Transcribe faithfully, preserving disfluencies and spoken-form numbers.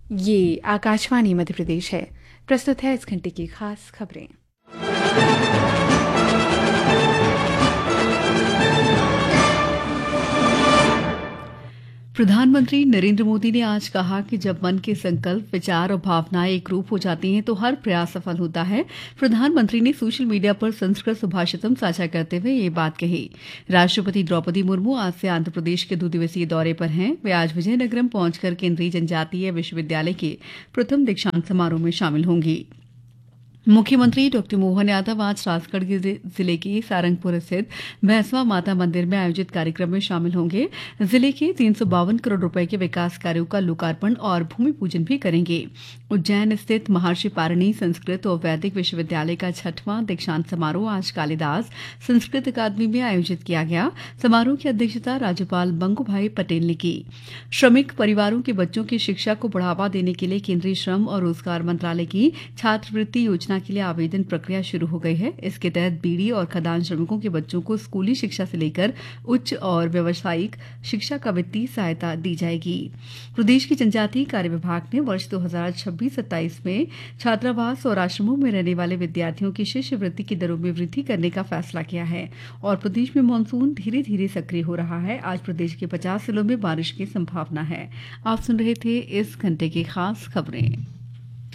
ये आकाशवाणी मध्य प्रदेश है। प्रस्तुत है इस घंटे की खास खबरें। प्रधानमंत्री नरेंद्र मोदी ने आज कहा कि जब मन के संकल्प, विचार और भावनाएं एक रूप हो जाती हैं तो हर प्रयास सफल होता है। प्रधानमंत्री ने सोशल मीडिया पर संस्कृत सुभाषितम साझा करते हुए ये बात कही। राष्ट्रपति द्रौपदी मुर्मू आज से आंध्र प्रदेश के दो दिवसीय दौरे पर हैं। वे आज विजयनगरम पहुंचकर केंद्रीय जनजातीय विश्वविद्यालय के प्रथम दीक्षांत समारोह में शामिल होंगी। मुख्यमंत्री डॉ मोहन यादव आज राजगढ़ जिले के सारंगपुर स्थित भैंसवा माता मंदिर में आयोजित कार्यक्रम में शामिल होंगे। जिले के तीन सौ बावन करोड़ रुपए के विकास कार्यों का लोकार्पण और भूमि पूजन भी करेंगे। उज्जैन स्थित महर्षि पाणिनि संस्कृत और वैदिक विश्वविद्यालय का छठवां दीक्षांत समारोह आज कालिदास संस्कृत अकादमी में आयोजित किया गया। समारोह की अध्यक्षता राज्यपाल बंगूभाई पटेल ने की। श्रमिक परिवारों के बच्चों की शिक्षा को बढ़ावा देने के लिए केंद्रीय श्रम और रोजगार मंत्रालय की छात्रवृत्ति योजना के लिए आवेदन प्रक्रिया शुरू हो गई है। इसके तहत बीड़ी और खदान श्रमिकों के बच्चों को स्कूली शिक्षा से लेकर उच्च और व्यावसायिक शिक्षा का वित्तीय सहायता दी जाएगी। प्रदेश के जनजातीय कार्य विभाग ने वर्ष दो हज़ार छब्बीस सत्ताईस में छात्रावास और आश्रमों में रहने वाले विद्यार्थियों की शिष्यवृत्ति की दरों में वृद्धि करने का फैसला किया है और प्रदेश में मानसून धीरे धीरे सक्रिय हो रहा है। आज प्रदेश के पचास जिलों में बारिश की संभावना है। आप सुन रहे थे इस घंटे की खास खबरें।